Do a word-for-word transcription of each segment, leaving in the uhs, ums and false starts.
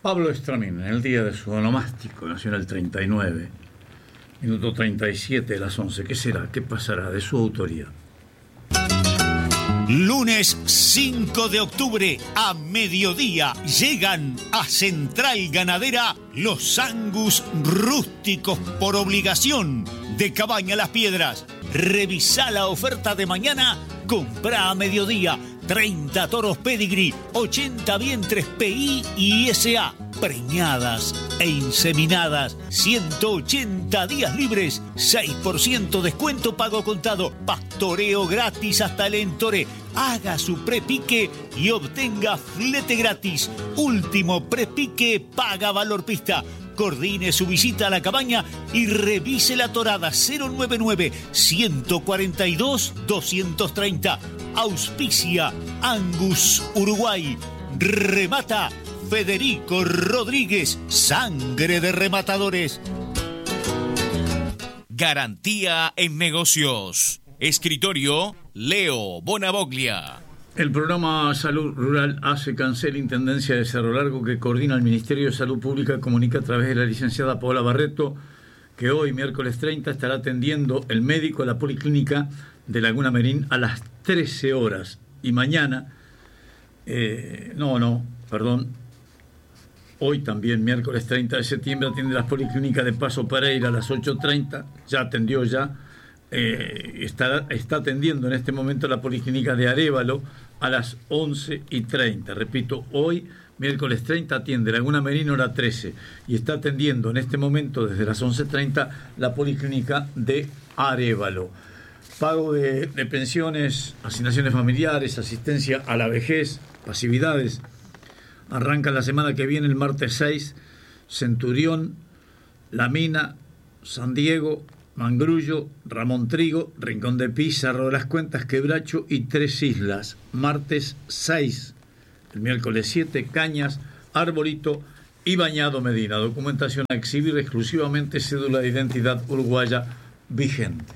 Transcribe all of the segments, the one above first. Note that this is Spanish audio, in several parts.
Pablo Estramín, en el día de su onomástico, nació en el treinta y nueve, minuto treinta y siete de las once. ¿Qué será? ¿Qué pasará? De su autoría. Lunes cinco de octubre a mediodía llegan a Central Ganadera los Angus rústicos por obligación de Cabaña Las Piedras. Revisá la oferta de mañana, comprá a mediodía. treinta toros pedigree, ochenta vientres P I y S A, preñadas e inseminadas, ciento ochenta días libres, seis por ciento descuento pago contado, pastoreo gratis hasta el entore. Haga su prepique y obtenga flete gratis. Último prepique, paga valor pista. Coordine su visita a la cabaña y revise la torada cero noventa y nueve, ciento cuarenta y dos, doscientos treinta. Auspicia Angus Uruguay. Remata Federico Rodríguez, sangre de rematadores. Garantía en negocios. Escritorio Leo Bonavoglia. El programa Salud Rural hace cancel Intendencia de Cerro Largo, que coordina el Ministerio de Salud Pública, comunica a través de la licenciada Paola Barreto que hoy, miércoles treinta, estará atendiendo el médico a la Policlínica de Laguna Merín a las trece horas. Y mañana, eh, no, no, perdón, hoy también, miércoles treinta de septiembre, atiende las Policlínicas de Paso Pereira a las ocho treinta, ya atendió ya, eh, está, está atendiendo en este momento la Policlínica de Arévalo a las once y treinta. Repito, hoy, miércoles treinta, atiende Laguna Merín hora trece y está atendiendo en este momento desde las once treinta la Policlínica de Arévalo. Pago de, de pensiones, asignaciones familiares, asistencia a la vejez, pasividades. Arranca la semana que viene, el martes seis, Centurión, La Mina, San Diego, Mangrullo, Ramón Trigo, Rincón de Pi, Cerro de las Cuentas, Quebracho y Tres Islas. Martes seis, el miércoles siete, Cañas, Arbolito y Bañado Medina. Documentación a exhibir exclusivamente, cédula de identidad uruguaya vigente.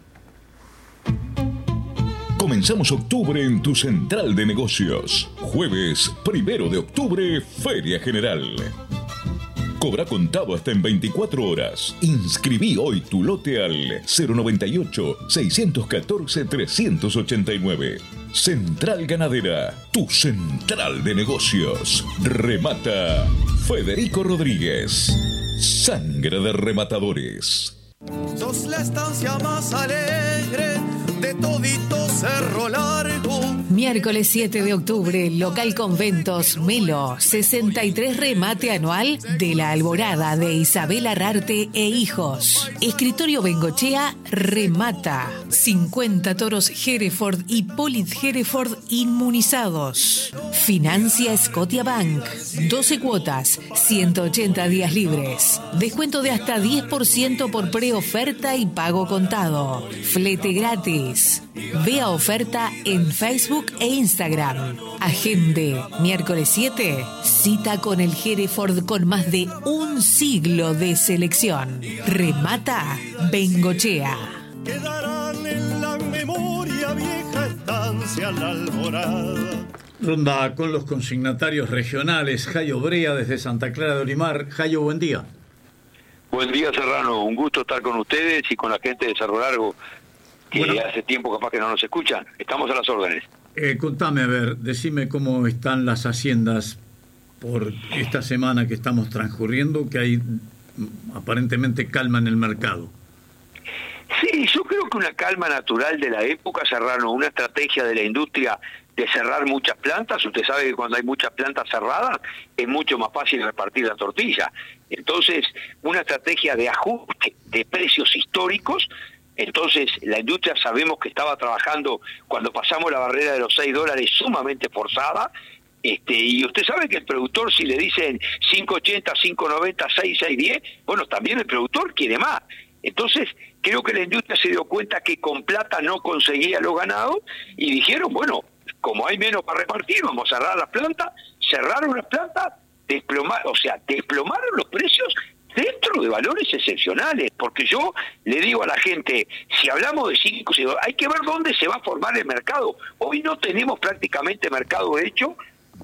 Comenzamos octubre en tu central de negocios. Jueves primero de octubre, Feria General. Cobra contado hasta en veinticuatro horas. Inscribí hoy tu lote al cero noventa y ocho, seiscientos catorce, trescientos ochenta y nueve. Central Ganadera, tu central de negocios. Remata Federico Rodríguez. Sangre de rematadores. Sos la estancia más alegre de todito Cerro Largo. Miércoles siete de octubre, local Conventos Melo, sesenta y tres remate anual de la Alborada de Isabel Arrarte e Hijos. Escritorio Bengochea remata. cincuenta toros Hereford y Polit Hereford inmunizados. Financia Scotiabank. doce cuotas, ciento ochenta días libres. Descuento de hasta diez por ciento por preoferta y pago contado. Flete gratis. Vea oferta en Facebook e Instagram. Agende, miércoles siete, cita con el Hereford con más de un siglo de selección. Remata Bengochea. Quedarán en la memoria vieja estancia La Alborada. Ronda con los consignatarios regionales. Jayo Brea desde Santa Clara de Olimar. Jayo, buen día. Buen día, Serrano. Un gusto estar con ustedes y con la gente de Cerro Largo, que bueno, hace tiempo capaz que no nos escuchan. Estamos a las órdenes. Eh, contame, a ver, decime cómo están las haciendas por esta semana que estamos transcurriendo, que hay aparentemente calma en el mercado. Sí, yo creo que una calma natural de la época, Serrano, una estrategia de la industria de cerrar muchas plantas. Usted sabe que cuando hay muchas plantas cerradas es mucho más fácil repartir la tortilla. Entonces, una estrategia de ajuste de precios históricos. Entonces, la industria sabemos que estaba trabajando cuando pasamos la barrera de los seis dólares sumamente forzada. Este, y usted sabe que el productor, si le dicen cinco ochenta, cinco noventa, seis, seis diez, bueno, también el productor quiere más. Entonces, creo que la industria se dio cuenta que con plata no conseguía los ganados y dijeron, bueno, como hay menos para repartir, vamos a cerrar las plantas. Cerraron las plantas, desplomaron, o sea, desplomaron los precios dentro de valores excepcionales, porque yo le digo a la gente, si hablamos de cinco, hay que ver dónde se va a formar el mercado. Hoy no tenemos prácticamente mercado hecho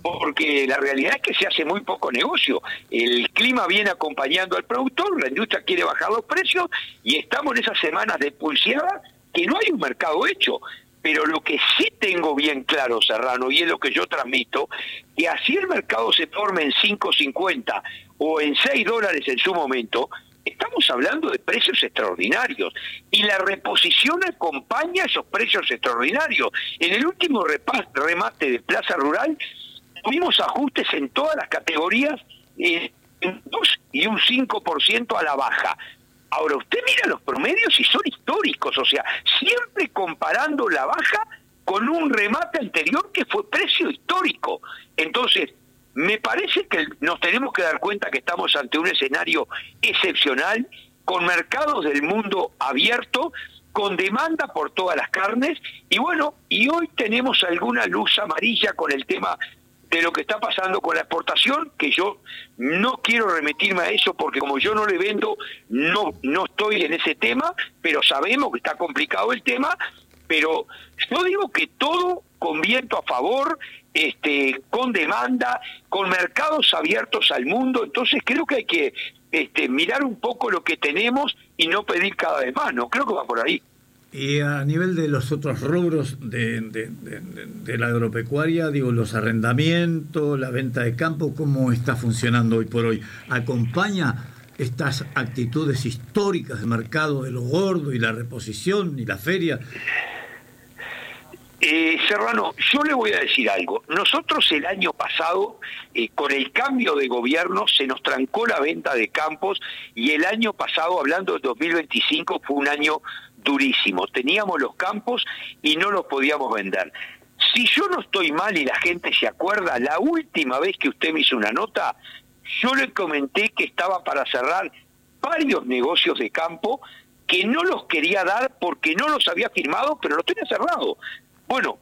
porque la realidad es que se hace muy poco negocio. El clima viene acompañando al productor, la industria quiere bajar los precios y estamos en esas semanas de pulseada que no hay un mercado hecho. Pero lo que sí tengo bien claro, Serrano, y es lo que yo transmito, que así el mercado se forme en cinco cincuenta o en seis dólares en su momento, estamos hablando de precios extraordinarios y la reposición acompaña esos precios extraordinarios. En el último remate de Plaza Rural tuvimos ajustes en todas las categorías, eh, un dos y un cinco por ciento a la baja. Ahora, usted mira los promedios y son históricos, o sea, siempre comparando la baja con un remate anterior que fue precio histórico. Entonces, me parece que nos tenemos que dar cuenta que estamos ante un escenario excepcional, con mercados del mundo abierto, con demanda por todas las carnes, y bueno, y hoy tenemos alguna luz amarilla con el tema de lo que está pasando con la exportación, que yo no quiero remitirme a eso porque como yo no le vendo, no no estoy en ese tema, pero sabemos que está complicado el tema, pero yo digo que todo con viento a favor, este, con demanda, con mercados abiertos al mundo, entonces creo que hay que este, mirar un poco lo que tenemos y no pedir cada vez más, ¿no? Creo que va por ahí. Y a nivel de los otros rubros de, de, de, de la agropecuaria, digo, los arrendamientos, la venta de campo, ¿cómo está funcionando hoy por hoy? ¿Acompaña estas actitudes históricas de mercado de lo gordo y la reposición y la feria? Eh, Serrano, yo le voy a decir algo. Nosotros el año pasado, eh, con el cambio de gobierno, se nos trancó la venta de campos y el año pasado, hablando de dos mil veinticinco, fue un año durísimo. Teníamos los campos y no los podíamos vender. Si yo no estoy mal y la gente se acuerda, la última vez que usted me hizo una nota, yo le comenté que estaba para cerrar varios negocios de campo que no los quería dar porque no los había firmado, pero los tenía cerrado. Bueno,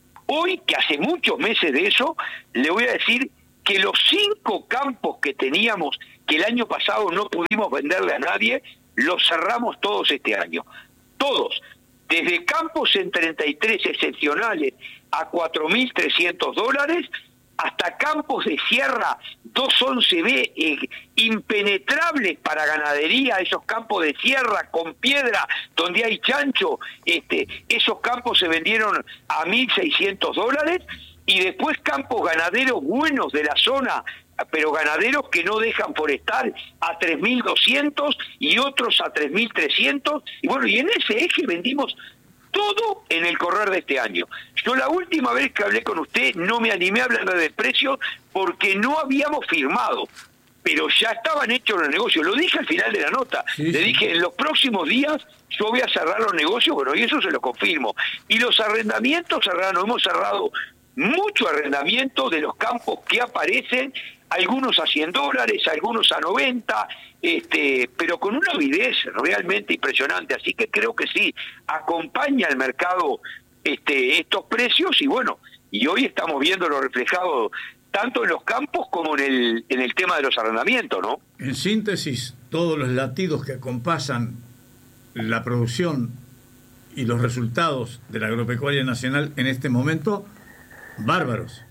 hoy que hace muchos meses de eso, le voy a decir que los cinco campos que teníamos, que el año pasado no pudimos venderle a nadie, los cerramos todos este año. Todos, desde campos en treinta y tres excepcionales a cuatro mil trescientos dólares, hasta campos de sierra dos once B eh, impenetrables para ganadería, esos campos de sierra con piedra donde hay chancho, este, esos campos se vendieron a mil seiscientos dólares, y después campos ganaderos buenos de la zona, pero ganaderos que no dejan forestal, a tres mil doscientos y otros a tres mil trescientos, y bueno, y en ese eje vendimos todo en el correr de este año. Yo la última vez que hablé con usted no me animé a hablar de precios porque no habíamos firmado, pero ya estaban hechos los negocios. Lo dije al final de la nota. Sí, Le sí. dije, en los próximos días yo voy a cerrar los negocios, bueno, y eso se lo confirmo. Y los arrendamientos, Serrano, hemos cerrado mucho arrendamiento de los campos que aparecen, algunos a cien dólares, algunos a noventa, este, pero con una avidez realmente impresionante. Así que creo que sí, acompaña al mercado este, estos precios, y bueno, y hoy estamos viéndolo reflejado tanto en los campos como en el, en el tema de los arrendamientos, ¿no? En síntesis, todos los latidos que acompasan la producción y los resultados de la agropecuaria nacional en este momento, bárbaros.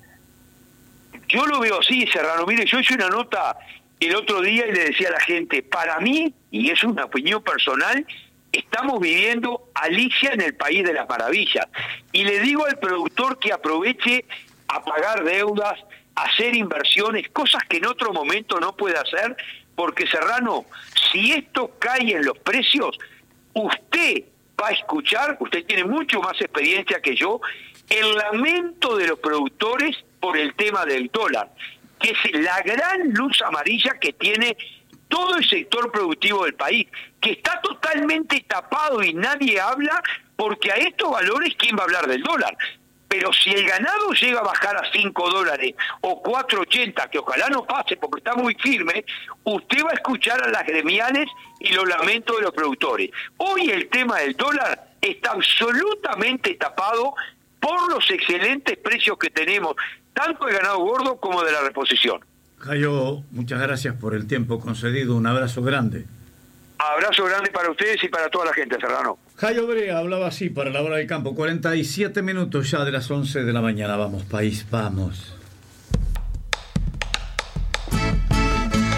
Yo lo veo así, Serrano. Mire, yo hice una nota el otro día y le decía a la gente, para mí, y es una opinión personal, estamos viviendo Alicia en el País de las Maravillas. Y le digo al productor que aproveche a pagar deudas, a hacer inversiones, cosas que en otro momento no puede hacer, porque, Serrano, si esto cae en los precios, usted va a escuchar, usted tiene mucho más experiencia que yo, el lamento de los productores por el tema del dólar, que es la gran luz amarilla que tiene todo el sector productivo del país, que está totalmente tapado y nadie habla, porque a estos valores, ¿quién va a hablar del dólar? Pero si el ganado llega a bajar a cinco dólares o cuatro ochenta, que ojalá no pase porque está muy firme, usted va a escuchar a las gremiales y los lamentos de los productores. Hoy el tema del dólar está absolutamente tapado por los excelentes precios que tenemos, tanto de ganado gordo como de la reposición. Jayo, muchas gracias por el tiempo concedido. Un abrazo grande. Abrazo grande para ustedes y para toda la gente, Serrano. Jayo Brea hablaba así para la hora del campo. cuarenta y siete minutos ya de las once de la mañana. Vamos, país, vamos.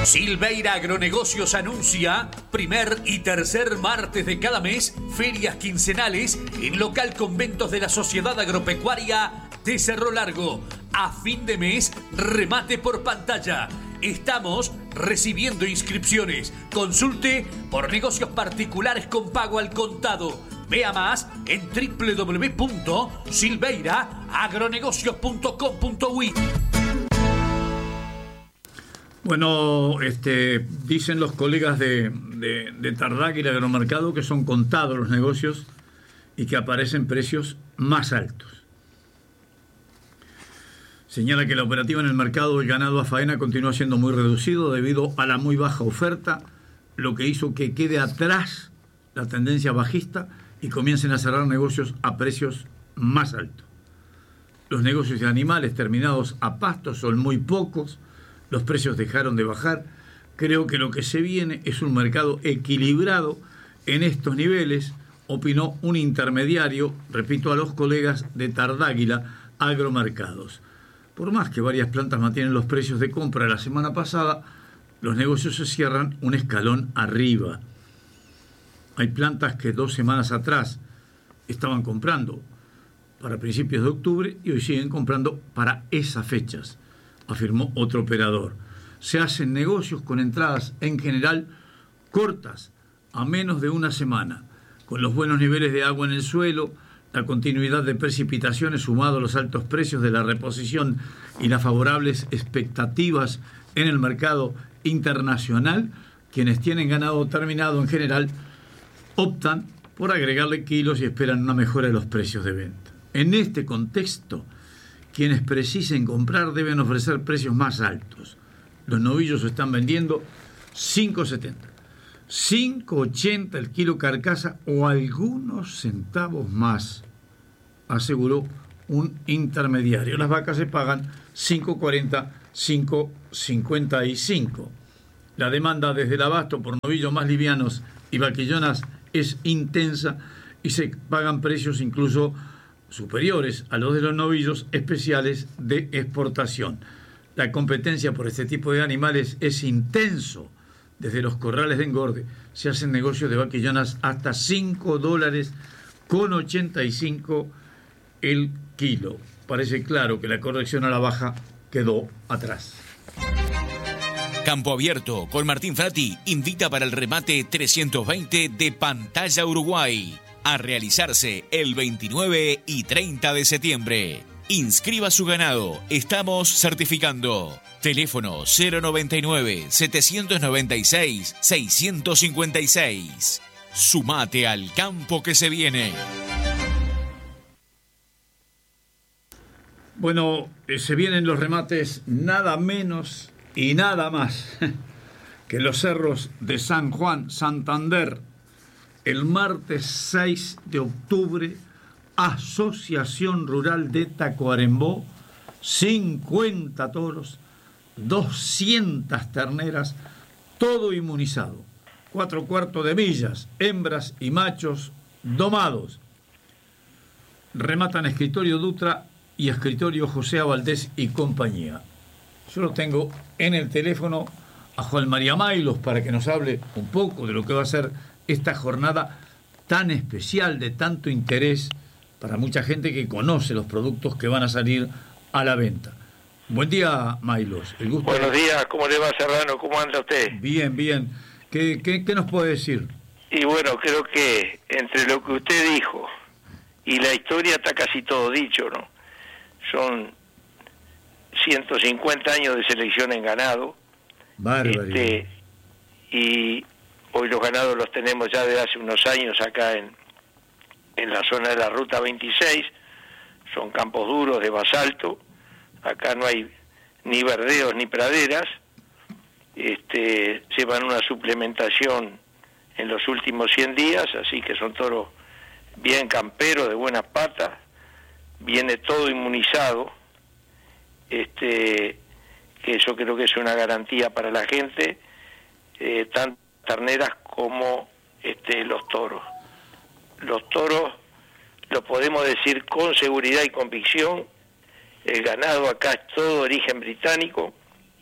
Silveira Agronegocios anuncia primer y tercer martes de cada mes ferias quincenales en local conventos de la Sociedad Agropecuaria de Cerro Largo. A fin de mes, remate por pantalla. Estamos recibiendo inscripciones. Consulte por negocios particulares con pago al contado. Vea más en doble u doble u doble u punto silveira agronegocios punto com punto uy. Bueno, este, dicen los colegas de, de, de Tardáguila Agromercado que son contados los negocios y que aparecen precios más altos. Señala que la operativa en el mercado del ganado a faena continúa siendo muy reducido debido a la muy baja oferta, lo que hizo que quede atrás la tendencia bajista y comiencen a cerrar negocios a precios más altos. Los negocios de animales terminados a pasto son muy pocos. Los precios dejaron de bajar. Creo que lo que se viene es un mercado equilibrado en estos niveles, opinó un intermediario, repito, a los colegas de Tardáguila Agromercados. Por más que varias plantas mantienen los precios de compra de la semana pasada, los negocios se cierran un escalón arriba. Hay plantas que dos semanas atrás estaban comprando para principios de octubre y hoy siguen comprando para esas fechas, afirmó otro operador. Se hacen negocios con entradas en general cortas, a menos de una semana. Con los buenos niveles de agua en el suelo, la continuidad de precipitaciones sumado a los altos precios de la reposición y las favorables expectativas en el mercado internacional, quienes tienen ganado terminado en general optan por agregarle kilos y esperan una mejora de los precios de venta. En este contexto, quienes precisen comprar deben ofrecer precios más altos. Los novillos se están vendiendo cinco setenta, cinco ochenta el kilo carcasa o algunos centavos más, aseguró un intermediario. Las vacas se pagan cinco cuarenta, cinco cincuenta y cinco. La demanda desde el abasto por novillos más livianos y vaquillonas es intensa y se pagan precios incluso superiores a los de los novillos especiales de exportación. La competencia por este tipo de animales es intenso. Desde los corrales de engorde se hacen negocios de vaquillonas hasta cinco dólares con ochenta y cinco el kilo. Parece claro que la corrección a la baja quedó atrás. Campo Abierto con Martín Frati invita para el remate trescientos veinte de Pantalla Uruguay a realizarse el veintinueve y treinta de septiembre. Inscriba su ganado, estamos certificando. Teléfono cero noventa y nueve, setecientos noventa y seis, seiscientos cincuenta y seis. Sumate al campo que se viene. Bueno, eh, se vienen los remates nada menos y nada más que los cerros de San Juan, Santander. El martes seis de octubre, Asociación Rural de Tacuarembó, cincuenta toros, doscientas terneras, todo inmunizado, cuatro cuartos de millas, hembras y machos domados. Rematan Escritorio Dutra y Escritorio José Valdés y compañía. Yo lo tengo en el teléfono a Juan María Mailos para que nos hable un poco de lo que va a ser esta jornada tan especial, de tanto interés para mucha gente que conoce los productos que van a salir a la venta. Buen día, Mailos. El gusto Buenos de... días, ¿cómo le va, Serrano? ¿Cómo anda usted? Bien, bien. ¿Qué, qué, qué nos puede decir? Y bueno, creo que entre lo que usted dijo y la historia está casi todo dicho, ¿no? Son ciento cincuenta años de selección en ganado. Bárbaro. Este, y hoy los ganados los tenemos ya desde hace unos años acá en, en la zona de la Ruta veintiséis. Son campos duros de basalto. Acá no hay ni verdeos ni praderas. Este, llevan una suplementación en los últimos cien días, así que son toros bien camperos, de buenas patas. Viene todo inmunizado. Este, que eso creo que es una garantía para la gente, eh, tanto terneras como este, los toros. Los toros, lo podemos decir con seguridad y convicción, el ganado acá es todo de origen británico,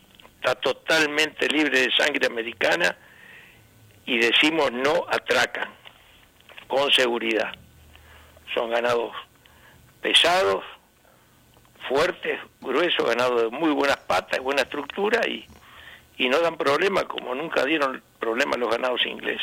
está totalmente libre de sangre americana y decimos no atracan, con seguridad. Son ganados pesados, fuertes, gruesos, ganados de muy buenas patas, buena estructura y, y no dan problema como nunca dieron problema los ganados ingleses.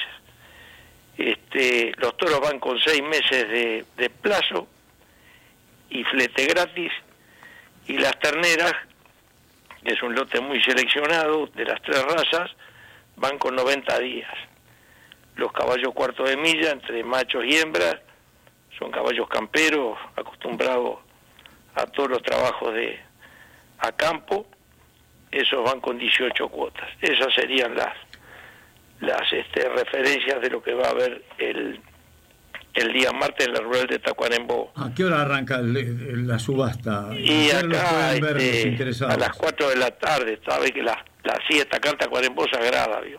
Este, los toros van con seis meses de, de plazo y flete gratis, y las terneras, que es un lote muy seleccionado de las tres razas, van con noventa días. Los caballos cuarto de milla, entre machos y hembras, son caballos camperos, acostumbrados a todos los trabajos de a campo, esos van con dieciocho cuotas. Esas serían las las este, referencias de lo que va a haber el, el día martes en la rural de Tacuarembó. ¿A qué hora arranca el, el, la subasta? Y acá este, a las cuatro de la tarde, sabe que la, la siesta acá en Tacuarembó sagrada, ¿vio?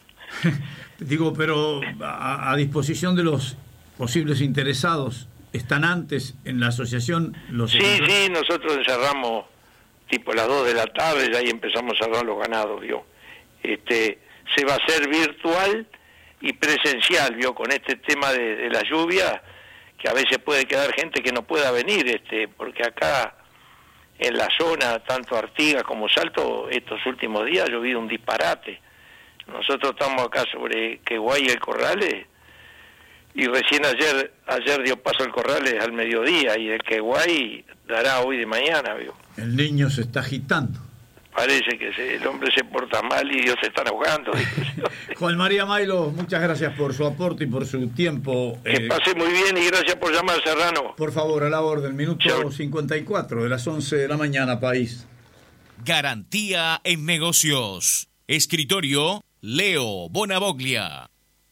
Digo, pero a, a disposición de los posibles interesados, ¿están antes en la asociación los Sí, sí, nosotros encerramos tipo las dos de la tarde y ahí empezamos a cerrar los ganados, ¿vio? Este... se va a hacer virtual y presencial, vio, con este tema de, de la lluvia, que a veces puede quedar gente que no pueda venir, este, porque acá en la zona, tanto Artigas como Salto, estos últimos días ha llovido un disparate. Nosotros estamos acá sobre Queguay y el Corrales, y recién ayer ayer dio paso el Corrales al mediodía, y el Queguay dará hoy de mañana, vio. El niño se está agitando. Parece que se, el hombre se porta mal y Dios se está ahogando. Juan María Mailo, muchas gracias por su aporte y por su tiempo. Que eh, pase muy bien y gracias por llamar, Serrano. Por favor, a la orden, minuto Chau. cincuenta y cuatro de las once de la mañana, país. Garantía en negocios. Escritorio Leo Bonavoglia.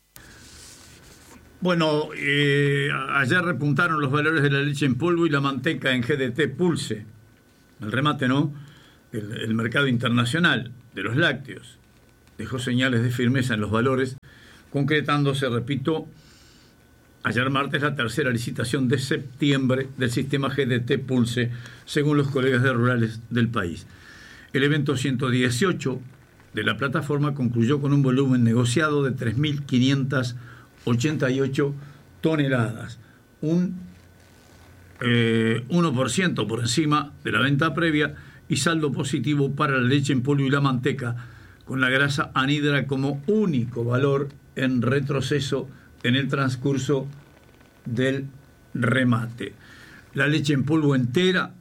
Bueno, eh, ayer repuntaron los valores de la leche en polvo y la manteca en G D T Pulse. El remate, ¿no? El, el mercado internacional de los lácteos dejó señales de firmeza en los valores, concretándose, repito, ayer martes la tercera licitación de septiembre del sistema G D T Pulse, según los colegas de rurales del país. El evento ciento dieciocho de la plataforma concluyó con un volumen negociado de tres mil quinientas ochenta y ocho toneladas, un eh, uno por ciento por encima de la venta previa, y saldo positivo para la leche en polvo y la manteca, con la grasa anhidra como único valor en retroceso en el transcurso del remate. La leche en polvo entera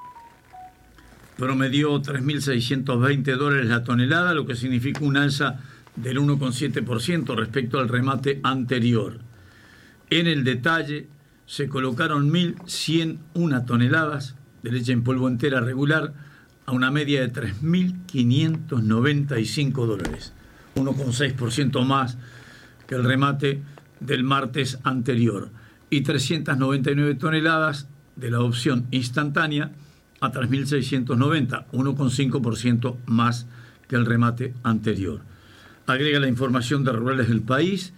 promedió tres mil seiscientos veinte dólares la tonelada, lo que significa un alza del uno coma siete por ciento respecto al remate anterior. En el detalle, se colocaron mil ciento uno toneladas de leche en polvo entera regular a una media de tres mil quinientos noventa y cinco dólares, uno coma seis por ciento más que el remate del martes anterior, y trescientas noventa y nueve toneladas de la opción instantánea a tres mil seiscientos noventa, uno coma cinco por ciento más que el remate anterior. Agrega la información de Rurales del País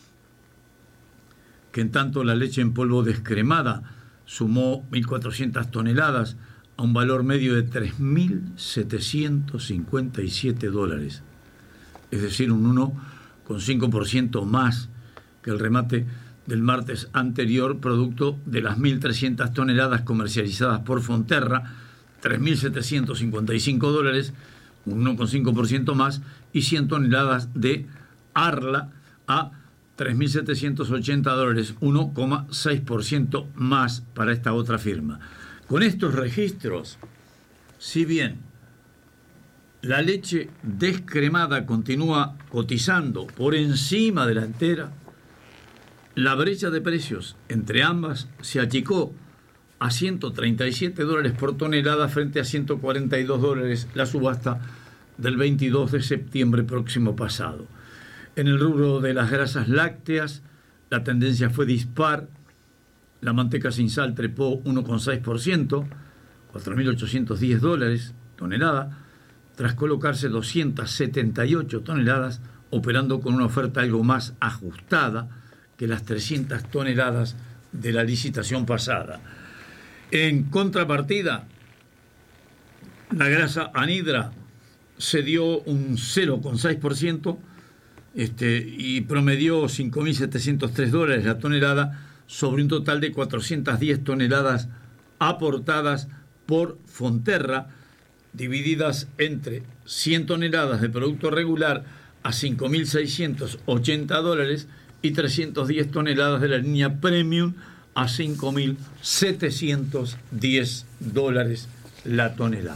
que en tanto la leche en polvo descremada sumó mil cuatrocientas toneladas a un valor medio de tres mil setecientos cincuenta y siete dólares, es decir, un uno coma cinco por ciento más que el remate del martes anterior, producto de las mil trescientas toneladas comercializadas por Fonterra, tres mil setecientos cincuenta y cinco dólares, un uno coma cinco por ciento más, y cien toneladas de Arla a tres mil setecientos ochenta dólares, uno coma seis por ciento más para esta otra firma. Con estos registros, si bien la leche descremada continúa cotizando por encima de la entera, la brecha de precios entre ambas se achicó a ciento treinta y siete dólares por tonelada frente a ciento cuarenta y dos dólares la subasta del veintidós de septiembre próximo pasado. En el rubro de las grasas lácteas, la tendencia fue dispar. La manteca sin sal trepó uno coma seis por ciento, cuatro mil ochocientos diez dólares tonelada, tras colocarse doscientas setenta y ocho toneladas, operando con una oferta algo más ajustada que las trescientas toneladas de la licitación pasada. En contrapartida, la grasa anhidra cedió un cero coma seis por ciento este, y promedió cinco mil setecientos tres dólares la tonelada sobre un total de cuatrocientas diez toneladas aportadas por Fonterra, divididas entre cien toneladas de producto regular a cinco mil seiscientos ochenta dólares y trescientas diez toneladas de la línea Premium a cinco mil setecientos diez dólares la tonelada.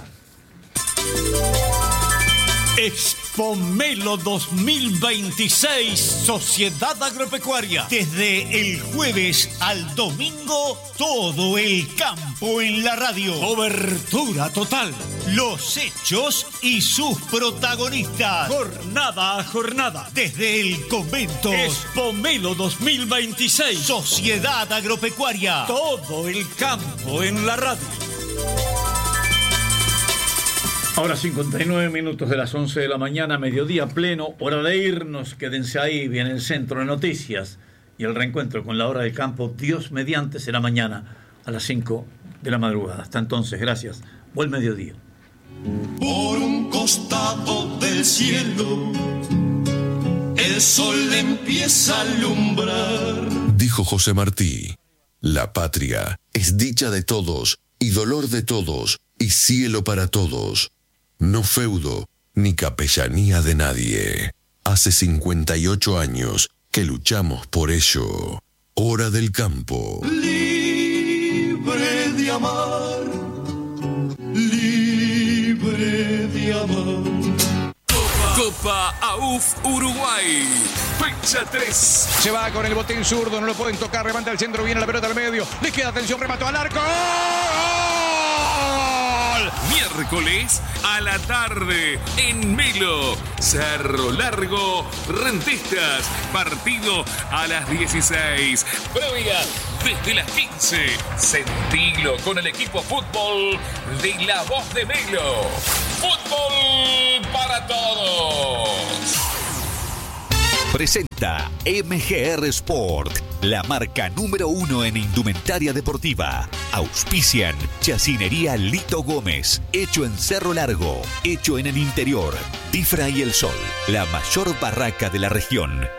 Expomelo dos mil veintiséis, Sociedad Agropecuaria. Desde el jueves al domingo, todo el campo en la radio. Cobertura total. Los hechos y sus protagonistas. Jornada a jornada. Desde el convento. Expomelo dos mil veintiséis, Sociedad Agropecuaria. Todo el campo en la radio. Ahora cincuenta y nueve minutos de las once de la mañana, mediodía pleno, hora de irnos. Quédense ahí, viene el centro de noticias y el reencuentro con la hora del campo, Dios mediante, será mañana a las cinco de la madrugada. Hasta entonces, gracias. Buen mediodía. Por un costado del cielo, el sol empieza a alumbrar. Dijo José Martí, la patria es dicha de todos y dolor de todos y cielo para todos. No feudo ni capellanía de nadie. Hace cincuenta y ocho años que luchamos por ello. Hora del campo. Libre de amar, libre de amar. Copa A U F Uruguay. Fecha tres. Se va con el botín zurdo, no lo pueden tocar, levanta el centro, viene la pelota al medio. Le queda atención, remató al arco. Miércoles a la tarde en Melo, Cerro Largo, Rentistas, partido a las dieciséis, previa desde las quince, sentilo con el equipo fútbol de La Voz de Melo, fútbol para todos. Presenta M G R Sport, la marca número uno en indumentaria deportiva. Auspician Chacinería Lito Gómez, hecho en Cerro Largo, hecho en el interior. Tifra y el Sol, la mayor barraca de la región.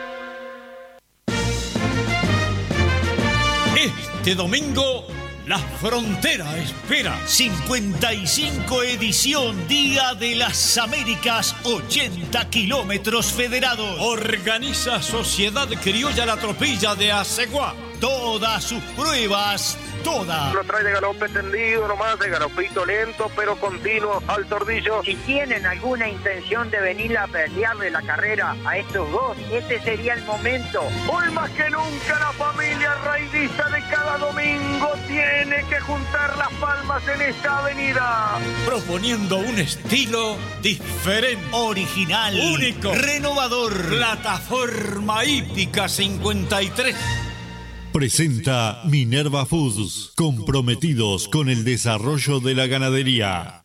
Este domingo, La Frontera espera. cincuenta y cinco edición Día de las Américas, ochenta kilómetros federados. Organiza Sociedad Criolla La Tropilla de Aceguá. Todas sus pruebas, todas. Lo trae de galope tendido nomás, de galopito lento, pero continuo al tordillo. Si tienen alguna intención de venir a pelearle la carrera a estos dos, este sería el momento. Hoy más que nunca la familia raidista de cada domingo tiene que juntar las palmas en esta avenida. Proponiendo un estilo diferente, original, único, renovador. Plataforma hípica cincuenta y tres. Presenta Minerva Foods, comprometidos con el desarrollo de la ganadería.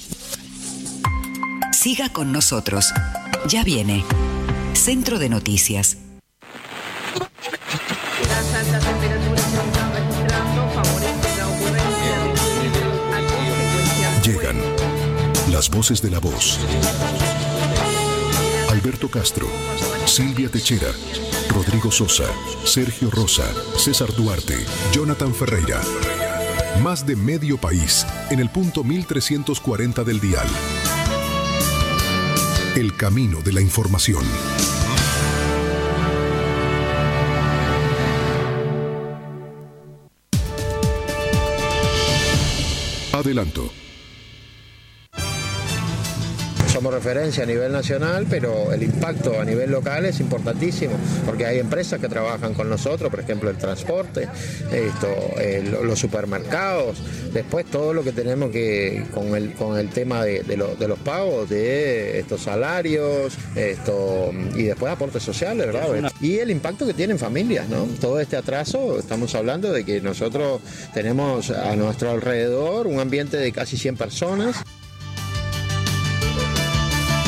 Siga con nosotros. Ya viene Centro de Noticias. Las altas temperaturas se están registrando, favorecen la ocurrencia de nieve a consecuencia. Llegan las voces de la voz. Alberto Castro, Silvia Techera, Rodrigo Sosa, Sergio Rosa, César Duarte, Jonathan Ferreira. Más de medio país en el punto mil trescientos cuarenta del dial. El camino de la información. Adelanto. Somos referencia a nivel nacional, pero el impacto a nivel local es importantísimo, porque hay empresas que trabajan con nosotros, por ejemplo el transporte, esto, el, los supermercados, después todo lo que tenemos que con el con el tema de, de, lo, de los pagos, de estos salarios, esto y después aportes sociales, ¿verdad? Y el impacto que tienen familias, ¿no? Todo este atraso, estamos hablando de que nosotros tenemos a nuestro alrededor un ambiente de casi cien personas.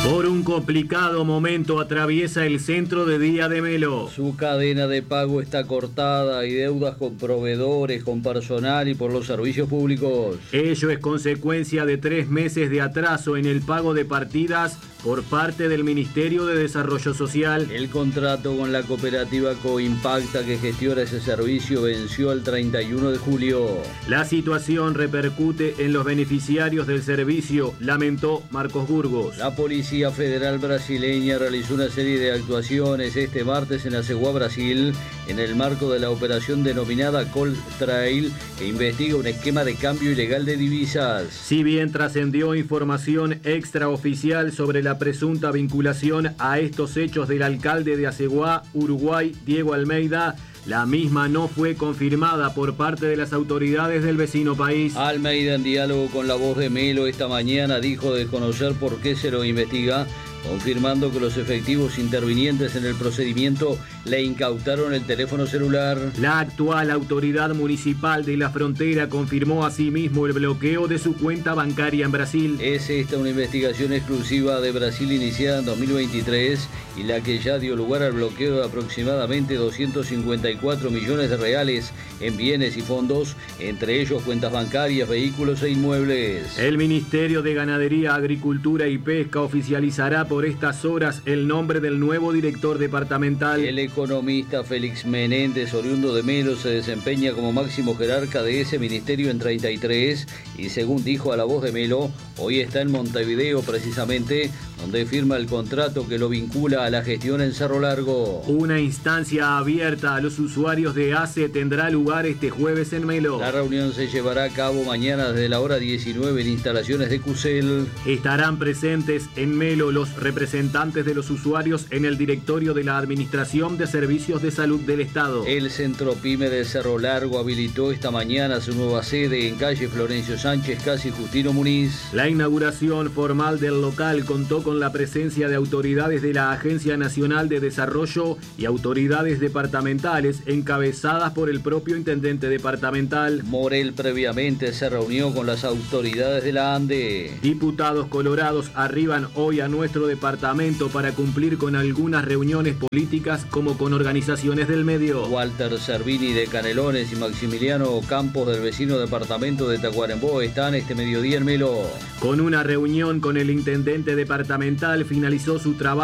Por un complicado momento atraviesa el centro de día de Melo. Su cadena de pago está cortada y deudas con proveedores, con personal y por los servicios públicos. Ello es consecuencia de tres meses de atraso en el pago de partidas por parte del Ministerio de Desarrollo Social. El contrato con la cooperativa Coimpacta que gestiona ese servicio venció el treinta y uno de julio. La situación repercute en los beneficiarios del servicio, lamentó Marcos Burgos. La Policía Federal brasileña realizó una serie de actuaciones este martes en Aceguá, Brasil, en el marco de la operación denominada Cold Trail, que investiga un esquema de cambio ilegal de divisas. Si bien trascendió información extraoficial sobre la presunta vinculación a estos hechos del alcalde de Aceguá, Uruguay, Diego Almeida, la misma no fue confirmada por parte de las autoridades del vecino país. Almeida, en diálogo con La Voz de Melo esta mañana, dijo desconocer por qué se lo investiga, confirmando que los efectivos intervinientes en el procedimiento le incautaron el teléfono celular. La actual autoridad municipal de la frontera confirmó asimismo el bloqueo de su cuenta bancaria en Brasil. Es esta una investigación exclusiva de Brasil iniciada en dos mil veintitrés y la que ya dio lugar al bloqueo de aproximadamente doscientos cincuenta y cuatro millones de reales en bienes y fondos, entre ellos cuentas bancarias, vehículos e inmuebles. El Ministerio de Ganadería, Agricultura y Pesca oficializará por estas horas el nombre del nuevo director departamental. El economista Félix Menéndez, oriundo de Melo, se desempeña como máximo jerarca de ese ministerio en treinta y tres y, según dijo a La Voz de Melo, hoy está en Montevideo precisamente, donde firma el contrato que lo vincula a la gestión en Cerro Largo. Una instancia abierta a los usuarios de A C E tendrá lugar este jueves en Melo. La reunión se llevará a cabo mañana desde la hora diecinueve en instalaciones de CUSEL. Estarán presentes en Melo los representantes de los usuarios en el directorio de la Administración de Servicios de Salud del Estado. El Centro Pyme de Cerro Largo habilitó esta mañana su nueva sede en calle Florencio Sánchez, casi Justino Muniz. La inauguración formal del local contó con la presencia de autoridades de la Agencia Nacional de Desarrollo y autoridades departamentales encabezadas por el propio intendente departamental. Morel previamente se reunió con las autoridades de la ANDE. Diputados colorados arriban hoy a nuestro departamento para cumplir con algunas reuniones políticas como con organizaciones del medio. Walter Cervini de Canelones y Maximiliano Campos del vecino departamento de Tacuarembó están este mediodía en Melo. Con una reunión con el intendente departamental finalizó su trabajo